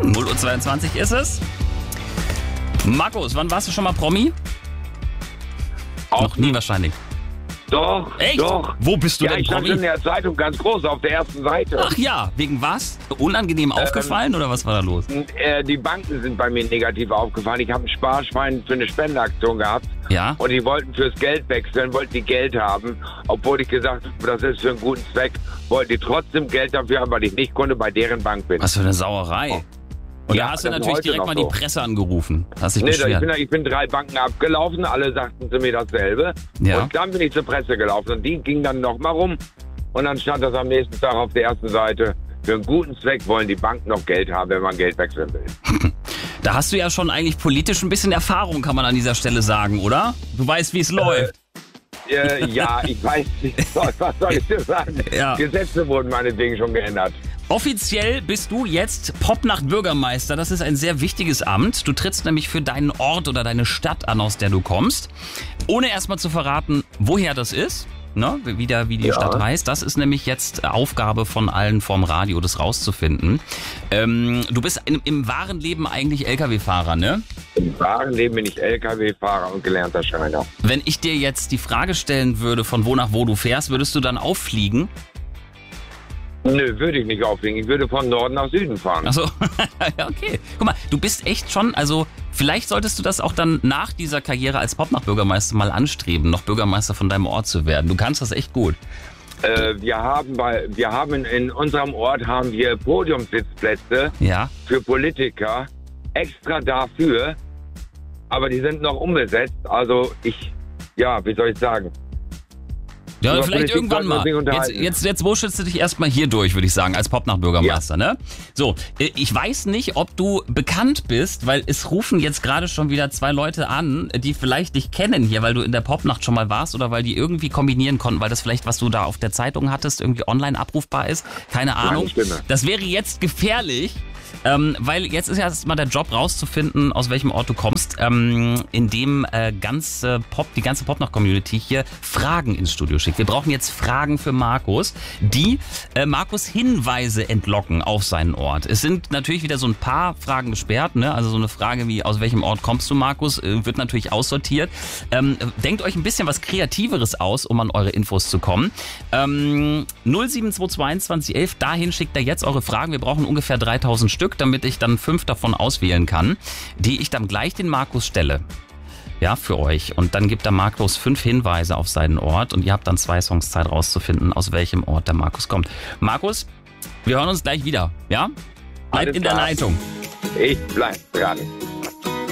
0:22 ist es. Markus, wann warst du schon mal Promi? Noch nie wahrscheinlich. Doch, Echt? doch. Wo bist du Ja, denn ich stand Promi? in der Zeitung ganz groß auf der ersten Seite. Ach ja, wegen was? Unangenehm aufgefallen oder was war da los? Die Banken sind bei mir negativ aufgefallen. Ich habe ein Sparschwein für eine Spendenaktion gehabt. Ja? Und die wollten fürs Geld wechseln, wollten die Geld haben. Obwohl ich gesagt habe, das ist für einen guten Zweck, wollten die trotzdem Geld dafür haben, weil ich nicht Kunde bei deren Bank bin. Was für eine Sauerei. Und Ja, da hast du das ist natürlich heute direkt noch mal so. die Presse angerufen. Hast dich Nee, beschwert. ich bin 3 Banken abgelaufen, alle sagten zu mir dasselbe. Ja. Und dann bin ich zur Presse gelaufen und die ging dann nochmal rum. Und dann stand das am nächsten Tag auf der ersten Seite. Für einen guten Zweck wollen die Banken noch Geld haben, wenn man Geld wechseln will. Da hast du ja schon eigentlich politisch ein bisschen Erfahrung, kann man an dieser Stelle sagen, oder? Du weißt, wie es läuft. Ja, ich weiß nicht, was soll ich dir sagen? Ja. Gesetze wurden meinetwegen schon geändert. Offiziell bist du jetzt Popnacht-Bürgermeister. Das ist ein sehr wichtiges Amt. Du trittst nämlich für deinen Ort oder deine Stadt an, aus der du kommst. Ohne erstmal zu verraten, woher das ist, ne? wie die Stadt heißt. Das ist nämlich jetzt Aufgabe von allen vom Radio, das rauszufinden. Du bist im wahren Leben eigentlich LKW-Fahrer, ne? Im wahren Leben bin ich LKW-Fahrer und gelernter Schreiner. Wenn ich dir jetzt die Frage stellen würde, von wo nach wo du fährst, würdest du dann auffliegen? Nö, würde ich nicht auflegen. Ich würde von Norden nach Süden fahren. Achso, ja, okay. Guck mal, du bist echt schon, also vielleicht solltest du das auch dann nach dieser Karriere als Popnacht-Bürgermeister mal anstreben, noch Bürgermeister von deinem Ort zu werden. Du kannst das echt gut. Wir haben in unserem Ort haben wir Podiumssitzplätze Ja. für Politiker extra dafür, aber die sind noch unbesetzt. Also wie soll ich sagen? Ja, Über vielleicht Politik irgendwann sollten wir uns nicht mal. unterhalten. Jetzt wurschtelst du dich erstmal hier durch, würde ich sagen, als Popnacht-Bürgermeister, ne? So, ich weiß nicht, ob du bekannt bist, weil es rufen jetzt gerade schon wieder 2 Leute an, die vielleicht dich kennen hier, weil du in der Popnacht schon mal warst oder weil die irgendwie kombinieren konnten, weil das vielleicht, was du da auf der Zeitung hattest, irgendwie online abrufbar ist. Keine Ahnung. Stimme. Das wäre jetzt gefährlich. Weil jetzt ist ja erstmal der Job rauszufinden, aus welchem Ort du kommst, in dem die ganze Popnacht-Community hier Fragen ins Studio schickt. Wir brauchen jetzt Fragen für Markus, die Markus Hinweise entlocken auf seinen Ort. Es sind natürlich wieder so ein paar Fragen gesperrt, ne? Also so eine Frage wie, aus welchem Ort kommst du, Markus, wird natürlich aussortiert. Denkt euch ein bisschen was Kreativeres aus, um an eure Infos zu kommen. 07222 11, dahin schickt ihr jetzt eure Fragen. Wir brauchen ungefähr 3000 Stück, damit ich dann 5 davon auswählen kann, die ich dann gleich den Markus stelle. Ja, für euch. Und dann gibt der Markus 5 Hinweise auf seinen Ort und ihr habt dann 2 Songs Zeit rauszufinden, aus welchem Ort der Markus kommt. Markus, wir hören uns gleich wieder, ja? Bleibt Alles in der klar. Leitung. Ich bleib dran.